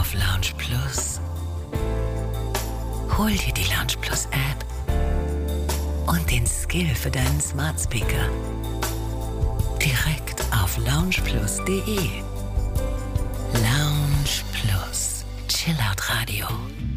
auf Lounge Plus. Hol dir die Lounge Plus App und den Skill für deinen Smart Speaker direkt auf loungeplus.de. Lounge Plus. Chillout Radio.